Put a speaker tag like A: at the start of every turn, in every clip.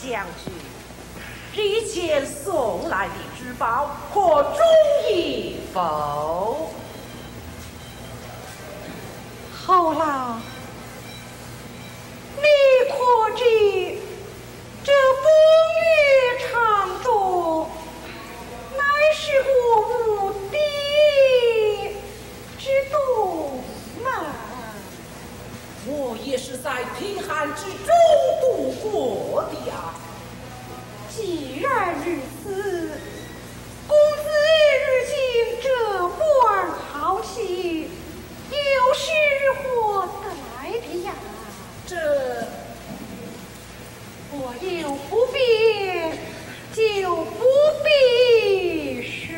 A: 将军，日前送来的珠宝可中意否？
B: 好了，你可知这风月长中，乃是我无敌之动漫。
A: 我也是在贫寒之中度过的啊。
B: 既然如此，公子如今这般豪气，又是如何得来的呀？
A: 这
B: 我又不必，就不必说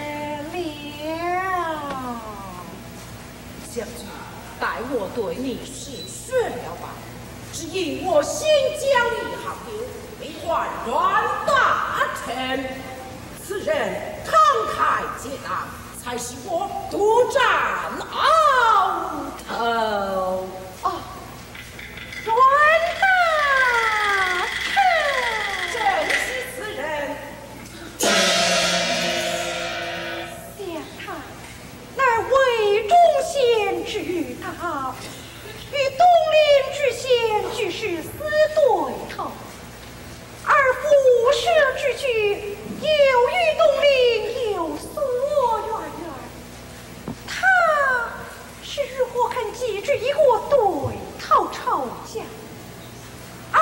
B: 了。
A: 将军，待我对你细说了吧。只因我新疆一行丢，为还阮大臣，此人慷慨解囊，才使我独占鳌头。
B: 哦，阮大臣，
A: 正是此人。
B: 想他乃魏忠贤之御道，与东陵之贤俱是死对头，而辐射之举又与东陵有所渊源。他是如何肯记之一个对头仇家？而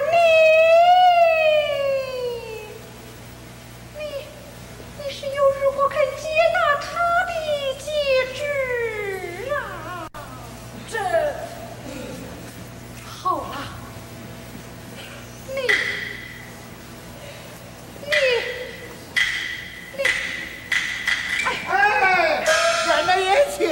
B: 你是又如何肯接纳他的节制啊？
A: 这
B: 好啊，你，
C: 哎，阮大爷请。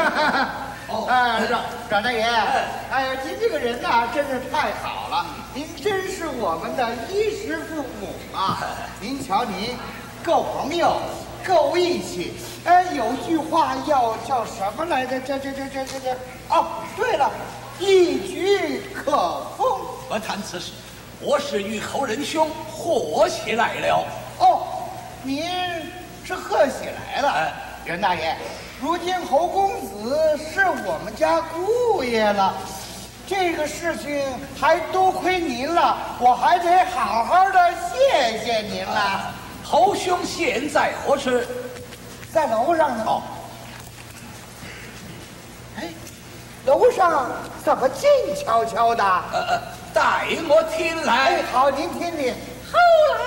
C: 阮大爷，哎呀，您这个人呐，真是太好了，您真是我们的衣食父母啊！您瞧您，够朋友，够义气。哎，有句话要叫什么来着？这。哦，对了，一举可风。
D: 不谈此事，我是与后仁兄贺喜来了。
C: 哦，您是贺喜来了。袁大爷，如今侯公子是我们家姑爷了，这个事情还多亏您了，我还得好好的谢谢您了。
D: 侯兄现在何处？
C: 在楼上呢。
D: 哦，
C: 哎，楼上怎么静悄悄的？
D: 带我听来。
C: 哎，好，您听听。
B: 后来